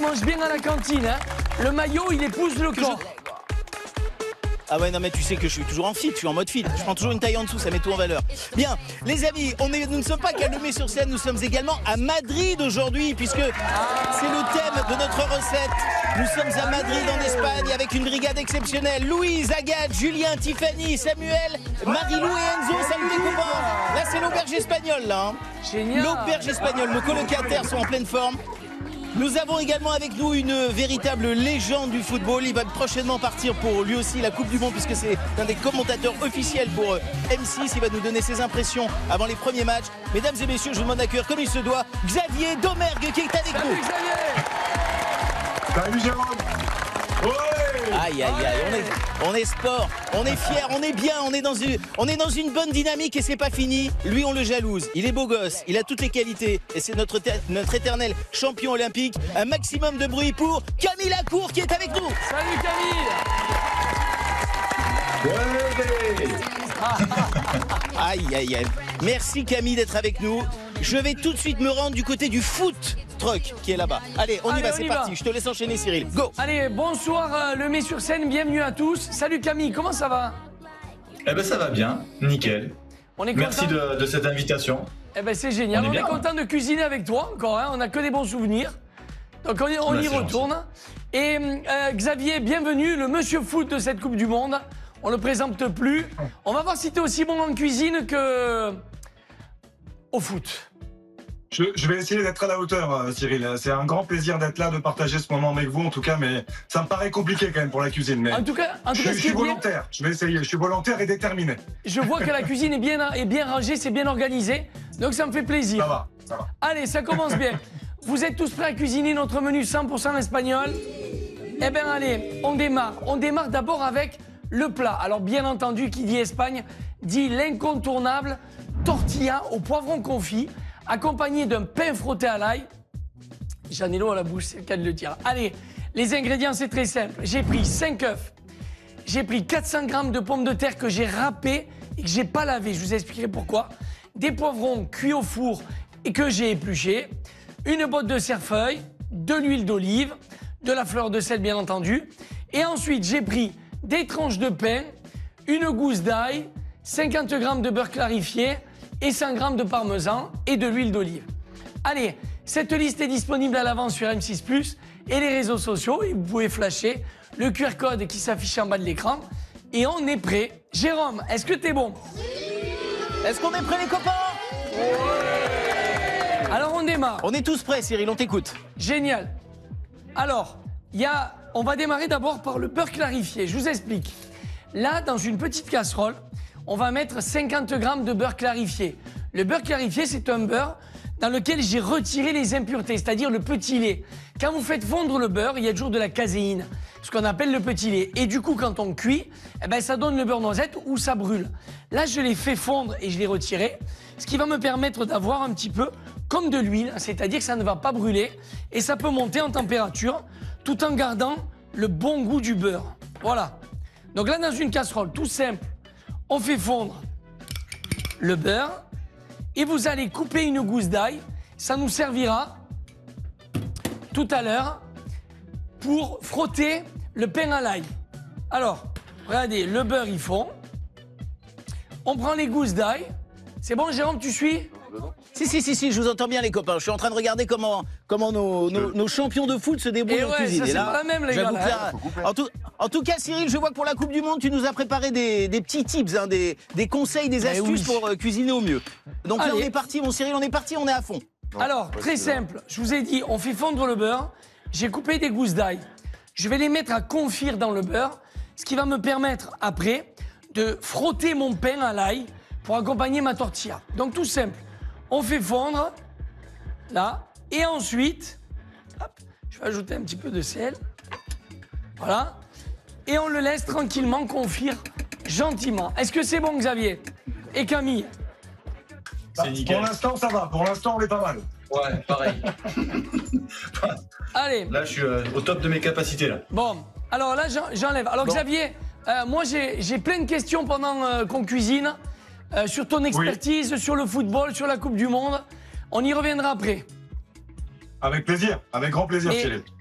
mange bien à la cantine. Hein. Le maillot, il épouse le corps. Ah ouais, non mais tu sais que je suis toujours en fit, je suis en mode fit. Je prends toujours une taille en dessous, ça met tout en valeur. Bien, les amis, nous ne sommes pas qu'à Lemay-sur-Seine, nous sommes également à Madrid aujourd'hui, puisque c'est le thème de notre recette. Nous sommes à Madrid en Espagne avec une brigade exceptionnelle. Louise, Agathe, Julien, Tiffany, Samuel, Marilou et Enzo, salut les copains. Là c'est l'auberge espagnole là. Hein. Génial. L'auberge espagnole, nos colocataires sont en pleine forme. Nous avons également avec nous une véritable légende du football. Il va prochainement partir pour lui aussi la Coupe du Monde puisque c'est un des commentateurs officiels pour M6. Il va nous donner ses impressions avant les premiers matchs. Mesdames et messieurs, je vous demande d'accueillir comme il se doit Xavier Domergue qui est avec nous. Salut Jérôme. Ouais. Aïe, aïe, aïe, on est sport, on est fiers, on est bien, on est dans une bonne dynamique et c'est pas fini. Lui, on le jalouse, il est beau gosse, il a toutes les qualités et c'est notre éternel champion olympique. Un maximum de bruit pour Camille Lacour qui est avec nous. Salut Camille. Ouais. Aïe, aïe, aïe. Merci Camille d'être avec nous. Je vais tout de suite me rendre du côté du foot truck qui est là-bas. Allez, on y va, c'est parti. Je te laisse enchaîner Cyril. Go. Allez, bonsoir Lemay-sur-Seine, bienvenue à tous. Salut Camille, comment ça va? Eh ben ça va bien, nickel. On est Merci content de cette invitation. Eh ben c'est génial, on est bien, content de cuisiner avec toi encore, hein. On n'a que des bons souvenirs. Donc on y retourne. Et Xavier, bienvenue, le monsieur foot de cette Coupe du Monde. On le présente plus. On va voir si tu es aussi bon en cuisine que au foot. Je vais essayer d'être à la hauteur, Cyril. C'est un grand plaisir d'être là, de partager ce moment avec vous, en tout cas, mais ça me paraît compliqué quand même pour la cuisine. Mais en tout cas, je suis volontaire. Je vais essayer. Je suis volontaire et déterminé. Je vois que la cuisine est bien rangée, c'est bien organisé, donc ça me fait plaisir. Ça va, ça va. Allez, ça commence bien. Vous êtes tous prêts à cuisiner notre menu 100% espagnol? Eh bien, allez, on démarre. On démarre d'abord avec le plat. Alors, bien entendu, qui dit Espagne, dit l'incontournable tortilla au poivron confit, accompagné d'un pain frotté à l'ail. J'en ai l'eau à la bouche, c'est le cas de le dire. Allez, les ingrédients, c'est très simple. J'ai pris 5 œufs. J'ai pris 400 grammes de pommes de terre que j'ai râpées et que j'ai pas lavées. Je vous expliquerai pourquoi. Des poivrons cuits au four et que j'ai épluchés. Une botte de cerfeuil, de l'huile d'olive, de la fleur de sel, bien entendu. Et ensuite, j'ai pris des tranches de pain, une gousse d'ail, 50 grammes de beurre clarifié et 100 grammes de parmesan et de l'huile d'olive. Allez, cette liste est disponible à l'avance sur M6+ et les réseaux sociaux. Et vous pouvez flasher le QR code qui s'affiche en bas de l'écran. Et on est prêt. Jérôme, est-ce que t'es bon? Est-ce qu'on est prêts les copains? Alors on démarre. On est tous prêts Cyril, on t'écoute. Génial. Alors, on va démarrer d'abord par le beurre clarifié. Je vous explique. Là, dans une petite casserole, on va mettre 50 grammes de beurre clarifié. Le beurre clarifié, c'est un beurre dans lequel j'ai retiré les impuretés, c'est-à-dire le petit lait. Quand vous faites fondre le beurre, il y a toujours de la caséine, ce qu'on appelle le petit lait. Et du coup, quand on cuit, eh ben, ça donne le beurre noisette ou ça brûle. Là, je l'ai fait fondre et je l'ai retiré, ce qui va me permettre d'avoir un petit peu comme de l'huile, c'est-à-dire que ça ne va pas brûler et ça peut monter en température tout en gardant le bon goût du beurre. Voilà. Donc là, dans une casserole, tout simple, on fait fondre le beurre et vous allez couper une gousse d'ail. Ça nous servira tout à l'heure pour frotter le pain à l'ail. Alors, regardez, le beurre, il fond. On prend les gousses d'ail. C'est bon, Jérôme, tu suis? Si, je vous entends bien les copains. Je suis en train de regarder comment nos champions de foot se débrouillent en cuisine. Ça, c'est pas la même, les gars. Là, en tout cas, Cyril, je vois que pour la Coupe du Monde, tu nous as préparé des petits tips, hein, des conseils, des astuces pour cuisiner au mieux. Donc là, on est parti, mon Cyril, on est à fond. Alors, très simple. Je vous ai dit, on fait fondre le beurre. J'ai coupé des gousses d'ail. Je vais les mettre à confire dans le beurre, ce qui va me permettre, après, de frotter mon pain à l'ail pour accompagner ma tortilla. Donc, tout simple. On fait fondre, là, et ensuite, hop, je vais ajouter un petit peu de sel, voilà, et on le laisse tranquillement confire gentiment. Est-ce que c'est bon, Xavier et Camille? C'est nickel. Pour l'instant, ça va. Pour l'instant, on est pas mal. Ouais, pareil. Allez. Là, je suis au top de mes capacités, là. Bon, alors là, j'enlève. Alors, Xavier, moi, j'ai plein de questions pendant qu'on cuisine. Sur ton expertise, sur le football, sur la Coupe du Monde. On y reviendra après. Avec plaisir, avec grand plaisir, Mais Cyril.